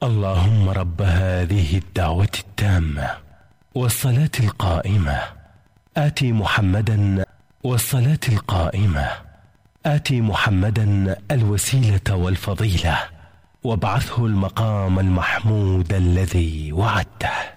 اللهم رب هذه الدعوة التامة والصلاة القائمة آت محمدا والصلاة القائمة آت محمدا الوسيلة والفضيلة وابعثه المقام المحمود الذي وعدته.